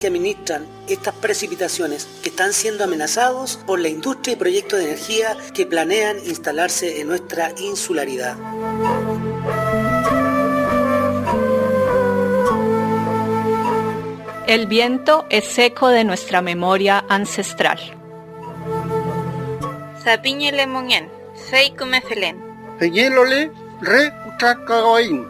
que administran estas precipitaciones que están siendo amenazados por la industria y proyectos de energía que planean instalarse en nuestra insularidad. El viento es eco de nuestra memoria ancestral. Sapiñele mongen, seikume felen. Heyelole re utakagoin.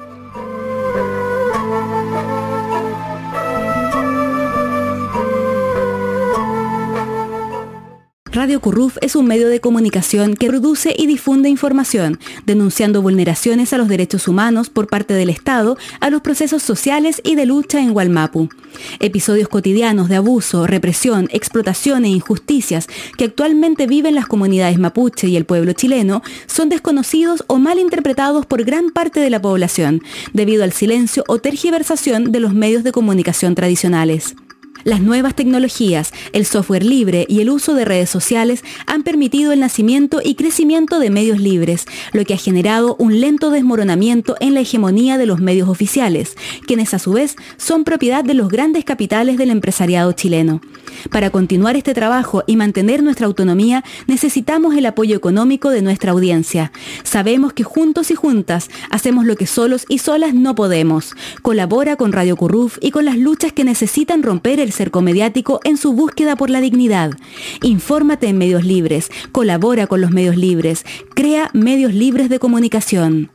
Radio CURRUF es un medio de comunicación que produce y difunde información, denunciando vulneraciones a los derechos humanos por parte del Estado a los procesos sociales y de lucha en Wallmapu. Episodios cotidianos de abuso, represión, explotación e injusticias que actualmente viven las comunidades mapuche y el pueblo chileno son desconocidos o mal interpretados por gran parte de la población, debido al silencio o tergiversación de los medios de comunicación tradicionales. Las nuevas tecnologías, el software libre y el uso de redes sociales han permitido el nacimiento y crecimiento de medios libres, lo que ha generado un lento desmoronamiento en la hegemonía de los medios oficiales, quienes a su vez son propiedad de los grandes capitales del empresariado chileno. Para continuar este trabajo y mantener nuestra autonomía, necesitamos el apoyo económico de nuestra audiencia. Sabemos que juntos y juntas hacemos lo que solos y solas no podemos. Colabora con Radio CURRUF y con las luchas que necesitan romper el cerco mediático en su búsqueda por la dignidad. Infórmate en medios libres, colabora con los medios libres, crea medios libres de comunicación.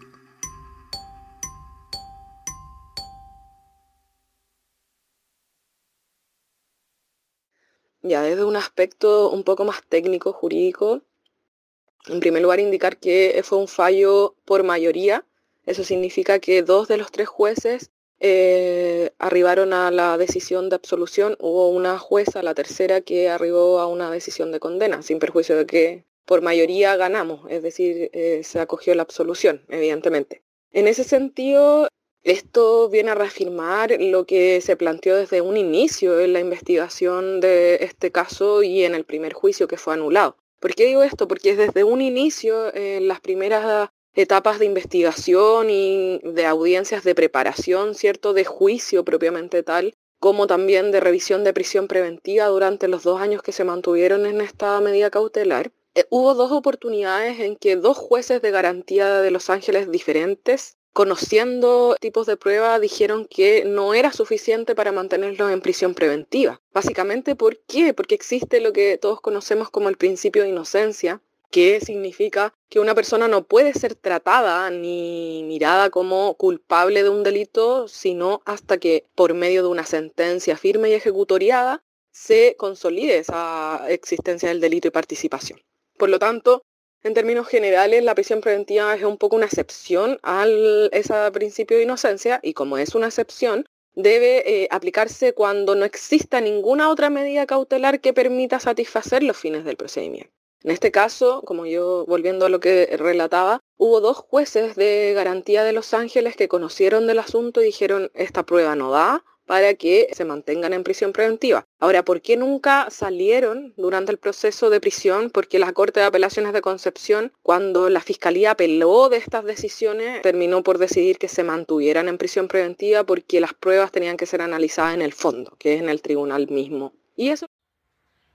Ya, desde un aspecto un poco más técnico, jurídico, en primer lugar indicar que fue un fallo por mayoría. Eso significa que 2 de los 3 jueces arribaron a la decisión de absolución. Hubo una jueza, la tercera, que arribó a una decisión de condena, sin perjuicio de que por mayoría ganamos, es decir, se acogió la absolución, evidentemente. En ese sentido, esto viene a reafirmar lo que se planteó desde un inicio en la investigación de este caso y en el primer juicio que fue anulado. ¿Por qué digo esto? Porque desde un inicio, en las primeras etapas de investigación y de audiencias de preparación, ¿cierto?, de juicio propiamente tal, como también de revisión de prisión preventiva durante los 2 años que se mantuvieron en esta medida cautelar, hubo 2 oportunidades en que 2 jueces de garantía de Los Ángeles diferentes, conociendo tipos de prueba, dijeron que no era suficiente para mantenerlos en prisión preventiva. Básicamente, ¿por qué? Porque existe lo que todos conocemos como el principio de inocencia, que significa que una persona no puede ser tratada ni mirada como culpable de un delito, sino hasta que por medio de una sentencia firme y ejecutoriada se consolide esa existencia del delito y participación. Por lo tanto, en términos generales, la prisión preventiva es un poco una excepción a ese principio de inocencia, y como es una excepción, debe aplicarse cuando no exista ninguna otra medida cautelar que permita satisfacer los fines del procedimiento. En este caso, como yo, volviendo a lo que relataba, hubo 2 jueces de garantía de Los Ángeles que conocieron del asunto y dijeron: esta prueba no da para que se mantengan en prisión preventiva. Ahora, ¿por qué nunca salieron durante el proceso de prisión? Porque la Corte de Apelaciones de Concepción, cuando la Fiscalía apeló de estas decisiones, terminó por decidir que se mantuvieran en prisión preventiva porque las pruebas tenían que ser analizadas en el fondo, que es en el tribunal mismo. Y eso